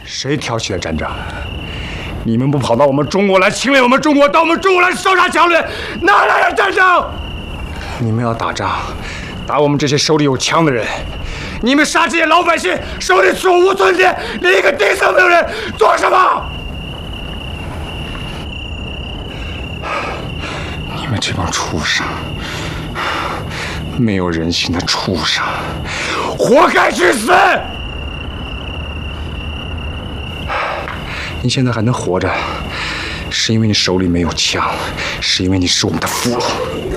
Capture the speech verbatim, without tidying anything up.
谁挑起了战争？你们不跑到我们中国来侵略我们中国，到我们中国来烧杀抢掠，哪来的战争？你们要打仗，打我们这些手里有枪的人。你们杀这些老百姓，手里手无寸铁，连一个钉子都没有人，做什么？你们这帮畜生，没有人性的畜生，活该去死！你现在还能活着，是因为你手里没有枪，是因为你是我们的俘虏。